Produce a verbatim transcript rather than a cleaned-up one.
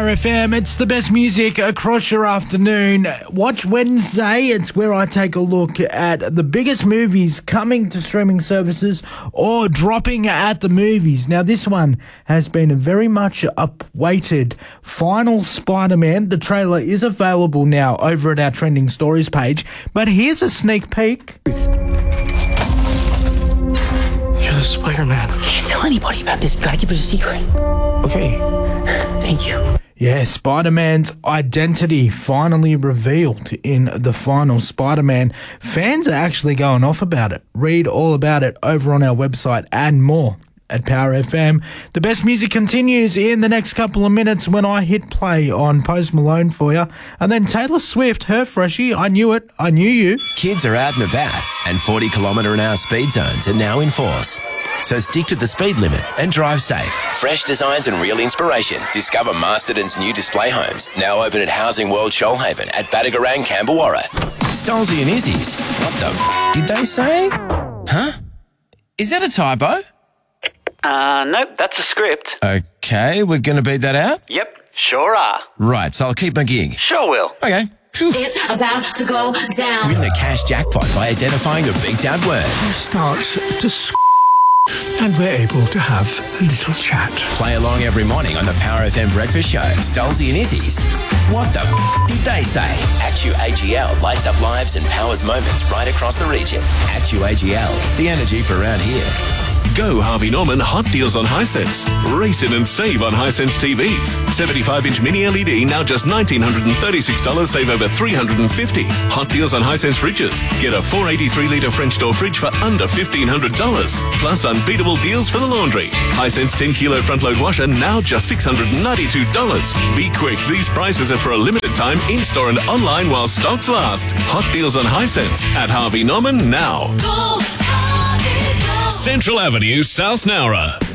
Power F M. It's the best music across your afternoon. Watch Wednesday. It's where I take a look at the biggest movies coming to streaming services or dropping at the movies. Now, this one has been a very much awaited final Spider-Man. The trailer is available now over at our Trending Stories page. But here's a sneak peek. You're the Spider-Man. Can't tell anybody about this. Gotta keep it a secret. Okay. Thank you. Yeah, Spider-Man's identity finally revealed in the final Spider-Man. Fans are actually going off about it. Read all about it over on our website and more at Power F M. The best music continues in the next couple of minutes when I hit play on Post Malone for you. And then Taylor Swift, her freshie, I knew it, I knew you. Kids are out and about, and forty kilometre an hour speed zones are now in force. So stick to the speed limit and drive safe. Fresh designs and real inspiration. Discover Masterton's new display homes, now open at Housing World Shoalhaven at Batagarang, Cambawarra. Stolzy and Izzy's. What the f*** did they say? Huh? Is that a typo? Uh, nope, that's a script. Okay, we're going to beat that out? Yep, sure are. Right, so I'll keep my gig. Sure will. Okay. Phew. It's about to go down. Win the cash jackpot by identifying the beat out word. He starts to s***, and we're able to have a little chat. Play along every morning on the Power F M Breakfast Show. Stolzy and Izzy's. What the f- did they say? Actu A G L lights up lives and powers moments right across the region. Actu A G L, the energy for around here. Go Harvey Norman Hot Deals on Hisense. Race in and save on Hisense T Vs. seventy-five inch mini L E D now just one thousand nine hundred thirty-six dollars, save over three hundred fifty dollars. Hot Deals on Hisense fridges. Get a four eighty-three litre French door fridge for under fifteen hundred dollars. Plus unbeatable deals for the laundry. Hisense ten kilo front load washer now just six hundred ninety-two dollars. Be quick, these prices are for a limited time in-store and online while stocks last. Hot Deals on Hisense at Harvey Norman now. Go, Harvey, go. Central Avenue, South Nowra.